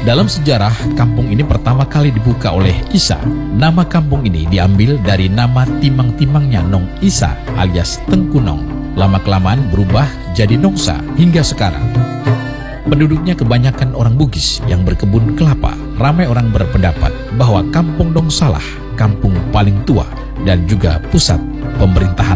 Dalam sejarah, kampung ini pertama kali dibuka oleh Isa. Nama kampung ini diambil dari nama timang-timangnya Nong Isa alias Tengku Nong. Lama-kelamaan berubah jadi Nongsa hingga sekarang. Penduduknya kebanyakan orang Bugis yang berkebun kelapa. Ramai orang berpendapat bahwa kampung Nongsalah kampung paling tua dan juga pusat pemerintahan